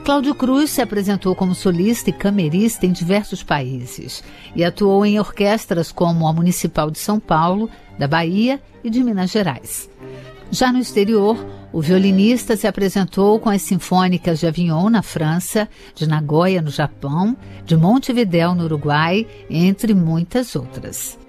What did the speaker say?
Cláudio Cruz se apresentou como solista e camerista em diversos países e atuou em orquestras como a Municipal de São Paulo, da Bahia e de Minas Gerais. Já no exterior, o violinista se apresentou com as Sinfônicas de Avignon, na França, de Nagoya, no Japão, de Montevidéu, no Uruguai, entre muitas outras.